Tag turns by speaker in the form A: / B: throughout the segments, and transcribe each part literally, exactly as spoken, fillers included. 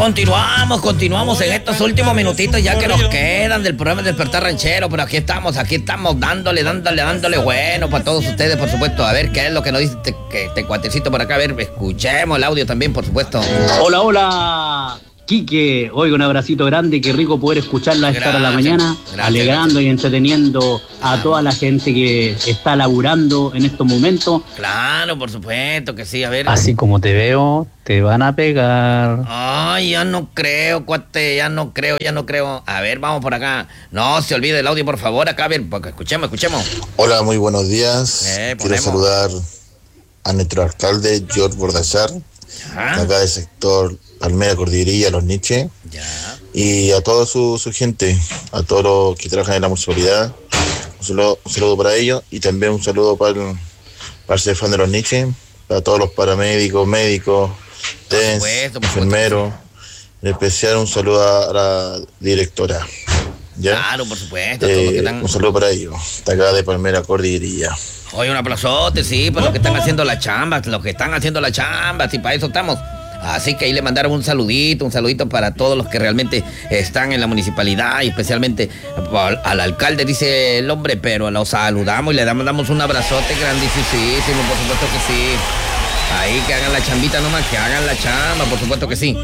A: Continuamos, continuamos en estos últimos minutitos ya que nos quedan del programa Despertar Ranchero, pero aquí estamos, aquí estamos dándole, dándole, dándole bueno para todos ustedes, por supuesto. A ver qué es lo que nos dice este, que este cuatecito por acá, a ver, escuchemos el audio también, por supuesto.
B: Hola, hola, Quique. Oiga, un abracito grande, qué rico poder escucharla a esta hora de la mañana,
A: gracias,
B: alegrando
A: gracias.
B: y entreteniendo a toda la gente que está laburando en estos momentos.
A: Claro, por supuesto que sí, a ver.
B: Así como te veo, te van a pegar.
A: Ay, ya no creo, cuate, ya no creo, ya no creo. A ver, vamos por acá. No se olvide el audio, por favor, acá, a ver, porque escuchemos, escuchemos.
C: Hola, muy buenos días.
A: Eh,
C: Quiero
A: ponemos.
C: saludar a nuestro alcalde, George Bordachar,
A: Ajá.
C: acá del sector Palmera, Cordillería, Los Niches,
A: Ya.
C: y a toda su, su gente, a todos los que trabajan en la municipalidad. Un saludo, un saludo para ellos y también un saludo para el, para el Cefán de Los Niches, para todos los paramédicos, médicos, TENS,
A: supuesto, por
C: enfermeros. En especial un saludo a la directora. ¿Ya?
A: Claro, por supuesto, todos los que
C: Eh,
A: están...
C: un saludo para ellos, de acá de Palmera, Cordillería.
A: Oye, un aplausote, sí, para los que están haciendo la chamba, los que están haciendo la chamba, sí, para eso estamos. Así que ahí le mandaron un saludito, un saludito para todos los que realmente están en la municipalidad y especialmente al, al alcalde, dice el hombre, pero lo saludamos y le damos, damos un abrazote grandísimo, por supuesto que sí. Ahí que hagan la chambita nomás, que hagan la chamba, por supuesto que sí.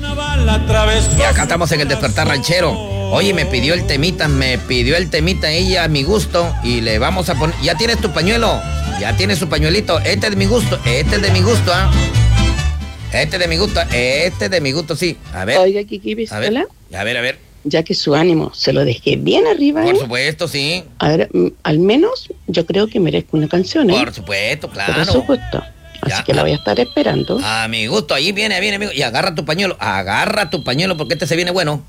A: Y acá estamos en el Despertar Ranchero. Oye, me pidió el temita, me pidió el temita ella a mi gusto y le vamos a poner... ¿Ya tienes tu pañuelo? ¿Ya tienes su pañuelito? Este es de mi gusto, este es de mi gusto, ¿ah? Este es de mi gusto, este es de mi gusto, sí. A ver.
D: Oiga, Kiki
A: A ver,
D: Pistola,
A: a ver, a ver.
D: ya que su ánimo se lo dejé bien arriba,
A: Por
D: ¿eh?
A: supuesto, sí.
D: A ver, mm, al menos yo creo que merezco una canción, ¿eh?
A: Por supuesto, claro.
D: Por supuesto. Así
A: Ya.
D: que la voy a estar esperando.
A: A mi gusto, ahí viene, viene, amigo. Y agarra tu pañuelo, agarra tu pañuelo porque este se viene bueno.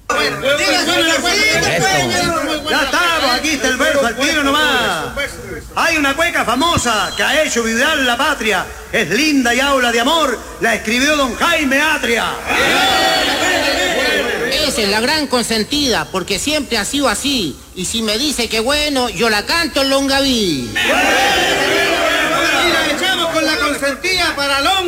A: Eso.
E: Ya estamos, aquí está el verso al tiro nomás. Hay una cueca famosa que ha hecho vibrar la patria. Es linda y habla de amor. La escribió don Jaime Atria.
F: Esa es la gran consentida, porque siempre ha sido así. Y si me dice que bueno, yo la canto en Longaví.
E: Y la echamos con la consentida para Longaví.